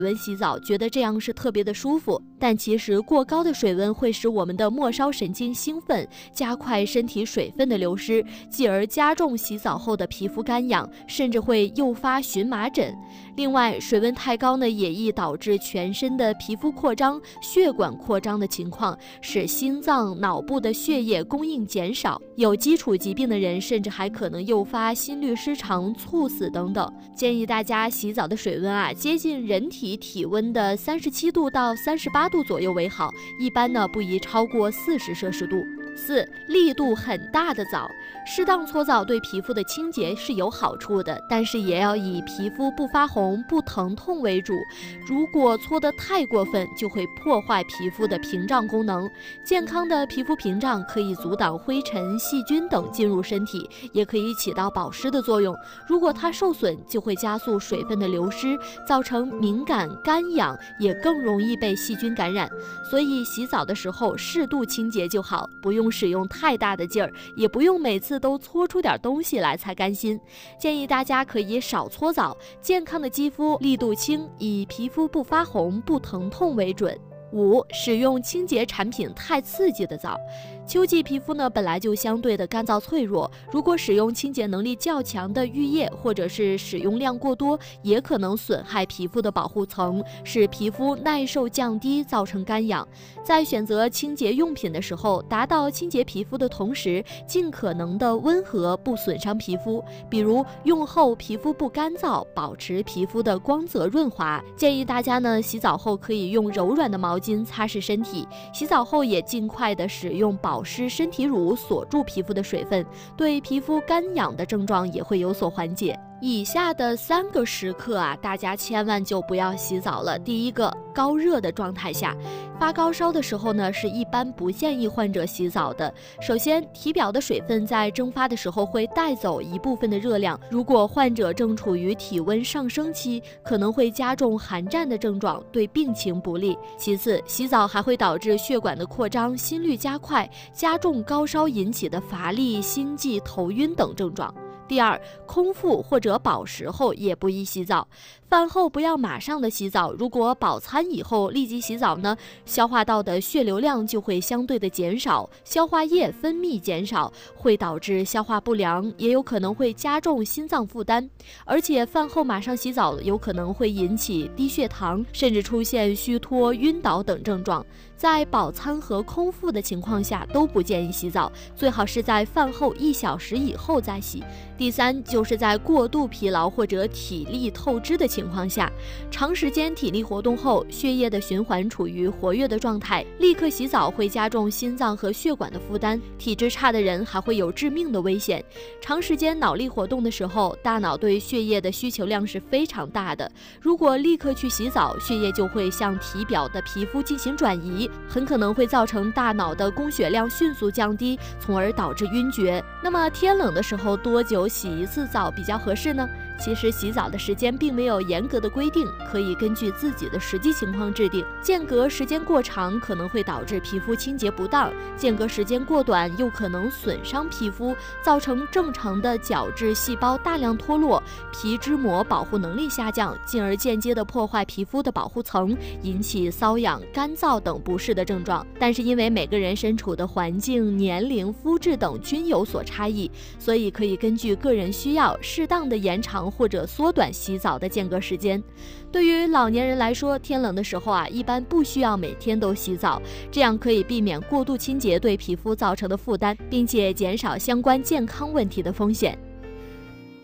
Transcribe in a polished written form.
温洗澡，觉得这样是特别的舒服，但其实过高的水温会使我们的末梢神经兴奋，加快身体水分的流失，继而加重洗澡后的皮肤干痒，甚至会诱发荨麻疹。另外，水温太高呢，也易导致全身的皮肤扩张、血管扩张的情况，使心脏、脑部的血液供应减少。有基础疾病的人，甚至还可能诱发心律失常、猝死等等。建议大家洗澡的水温接近人体体温的37度到38度左右为好，一般呢不宜超过40摄氏度。4. 力度很大的澡，适当搓澡对皮肤的清洁是有好处的，但是也要以皮肤不发红、不疼痛为主。如果搓得太过分，就会破坏皮肤的屏障功能。健康的皮肤屏障可以阻挡灰尘、细菌等进入身体，也可以起到保湿的作用。如果它受损，就会加速水分的流失，造成敏感、干痒，也更容易被细菌感染。所以洗澡的时候适度清洁就好，不用使用太大的劲儿，也不用每次都搓出点东西来才甘心。建议大家可以少搓澡，健康的肌肤力度轻，以皮肤不发红、不疼痛为准。5. 使用清洁产品太刺激的澡。秋季皮肤呢本来就相对的干燥脆弱，如果使用清洁能力较强的浴液，或者是使用量过多，也可能损害皮肤的保护层，使皮肤耐受降低，造成干痒。在选择清洁用品的时候，达到清洁皮肤的同时，尽可能的温和，不损伤皮肤。比如用后皮肤不干燥，保持皮肤的光泽润滑。建议大家呢洗澡后可以用柔软的毛巾擦拭身体，洗澡后也尽快的使用保湿身体乳锁住皮肤的水分，对皮肤干痒的症状也会有所缓解。以下的3个时刻大家千万就不要洗澡了。第一个，高热的状态下，发高烧的时候呢，是一般不建议患者洗澡的。首先，体表的水分在蒸发的时候会带走一部分的热量，如果患者正处于体温上升期，可能会加重寒战的症状，对病情不利。其次，洗澡还会导致血管的扩张、心率加快，加重高烧引起的乏力、心悸、头晕等症状。第二，空腹或者饱食后也不宜洗澡。饭后不要马上的洗澡，如果饱餐以后立即洗澡呢，消化道的血流量就会相对的减少，消化液分泌减少，会导致消化不良，也有可能会加重心脏负担。而且饭后马上洗澡有可能会引起低血糖，甚至出现虚脱、晕倒等症状。在饱餐和空腹的情况下都不建议洗澡，最好是在饭后1小时以后再洗。第三，就是在过度疲劳或者体力透支的情况下，长时间体力活动后，血液的循环处于活跃的状态，立刻洗澡会加重心脏和血管的负担，体质差的人还会有致命的危险。长时间脑力活动的时候，大脑对血液的需求量是非常大的，如果立刻去洗澡，血液就会向体表的皮肤进行转移，很可能会造成大脑的供血量迅速降低，从而导致晕厥。那么天冷的时候多久洗一次澡比较合适呢？其实洗澡的时间并没有严格的规定，可以根据自己的实际情况制定。间隔时间过长可能会导致皮肤清洁不当，间隔时间过短又可能损伤皮肤，造成正常的角质细胞大量脱落，皮脂膜保护能力下降，进而间接的破坏皮肤的保护层，引起瘙痒、干燥等不适的症状。但是因为每个人身处的环境、年龄、肤质等均有所差异，所以可以根据个人需要适当的延长或者缩短洗澡的间隔时间。对于老年人来说，天冷的时候一般不需要每天都洗澡，这样可以避免过度清洁对皮肤造成的负担，并且减少相关健康问题的风险。